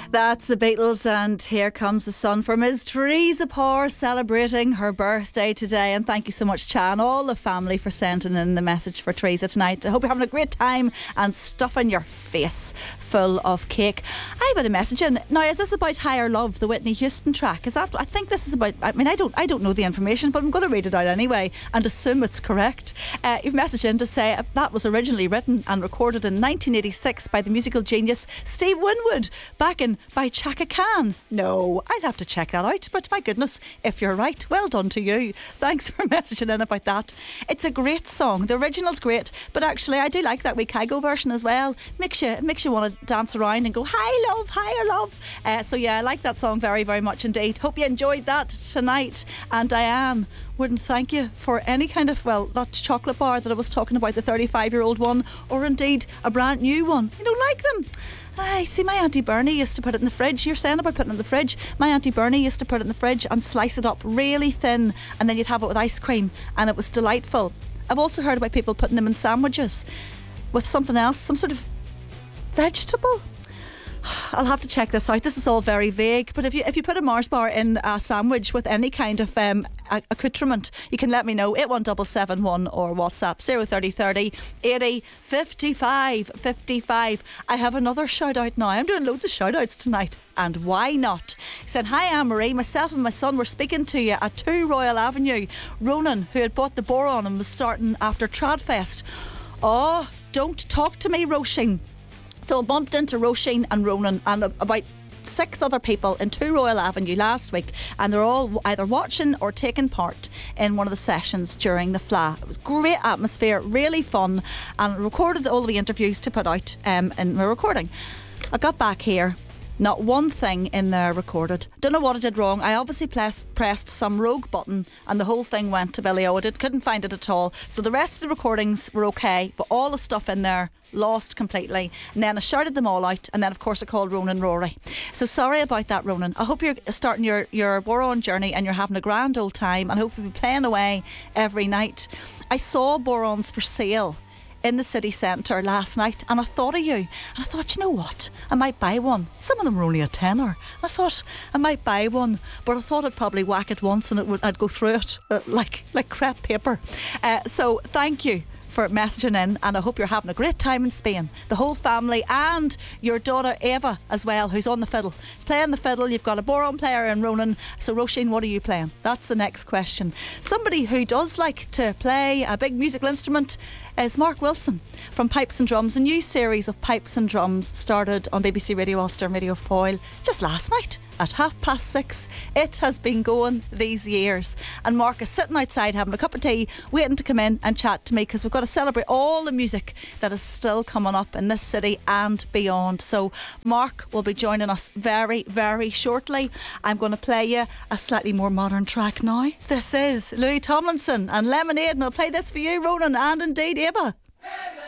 That's the Beatles, and Here Comes the Sun for Ms. Teresa Parr, celebrating her birthday today. And thank you so much, Cha, and all the family for sending in the message for Teresa tonight. I hope you're having a great time and stuffing your face full of cake. I've had a message in. Now, is this about Higher Love, the Whitney Houston track? Is that? I think this is about. I mean, I don't know the information, but I'm going to read it out anyway and assume it's correct. You've messaged in to say that was originally written and recorded in 1986 by the musical genius Steve Winwood, backing by Chaka Khan. No, I'd have to check that out, but my goodness, if you're right, well done to you. Thanks for messaging in about that. It's a great song. The original's great, but actually I do like that wee Kygo version as well. Makes you want to dance around and go high love, higher love. So yeah, I like that song very, very much indeed. Hope you enjoyed that tonight. And Diane wouldn't thank you for any kind of, well, that chocolate bar that I was talking about, the 35-year-old one, or indeed a brand new one. You don't like them? I see, my Auntie Bernie used to put it in the fridge. You're saying about putting it in the fridge. My Auntie Bernie used to put it in the fridge and slice it up really thin, and then you'd have it with ice cream, and it was delightful. I've also heard about people putting them in sandwiches with something else, some sort of vegetable. I'll have to check this out. This is all very vague, but if you put a Mars bar in a sandwich with any kind of accoutrement, you can let me know. 81771 or WhatsApp 03030 80 55 55. I have another shout out now. I'm doing loads of shout outs tonight, and why not? He said, hi Anne-Marie, myself and my son were speaking to you at 2 Royal Avenue. Ronan, who had bought the Boron and was starting after Tradfest. Oh, don't talk to me, Roisin. So I bumped into Roisin and Ronan and about 6 other people in 2 Royal Avenue last week, and they're all either watching or taking part in one of the sessions during the FLA. It was great atmosphere, really fun, and I recorded all the interviews to put out in my recording. I got back here, not one thing in there recorded. Don't know what I did wrong. I obviously pressed some rogue button and the whole thing went to Billy O. I couldn't find it at all. So the rest of the recordings were okay, but all the stuff in there lost completely. And then I shouted them all out, and then of course I called Ronan Rory. So sorry about that, Ronan. I hope you're starting your Boron journey and you're having a grand old time, and hope you'll be playing away every night. I saw Borons for sale in the city centre last night, and I thought of you, and I thought, you know what, I might buy one. Some of them were only a tenner. I thought I might buy one, but I thought I'd probably whack it once and I'd go through it like crepe paper. So thank you for messaging in, and I hope you're having a great time in Spain, the whole family, and your daughter Eva as well, who's on the fiddle, playing the fiddle. You've got a Boron player in Ronan. So Roisin, what are you playing? That's the next question. Somebody who does like to play a big musical instrument is Mark Wilson from Pipes and Drums. A new series of Pipes and Drums started on BBC Radio Ulster and Radio Foyle just last night at 6:30. It has been going these years, and Mark is sitting outside having a cup of tea, waiting to come in and chat to me, because we've got to celebrate all the music that is still coming up in this city and beyond. So Mark will be joining us very, very shortly. I'm going to play you a slightly more modern track now. This is Louis Tomlinson and Lemonade, and I'll play this for you, Ronan, and indeed Eva.